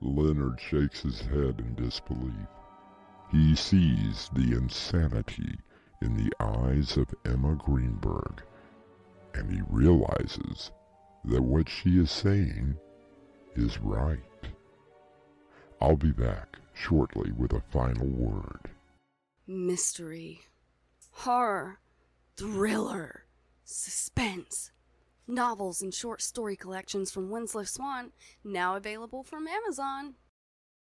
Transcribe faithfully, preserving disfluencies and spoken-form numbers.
Leonard shakes his head in disbelief. He sees the insanity in the eyes of Emma Greenberg, and he realizes that what she is saying is right. I'll be back shortly with a final word. Mystery, horror, thriller, suspense. Novels and short story collections from Winslow Swan, now available from Amazon.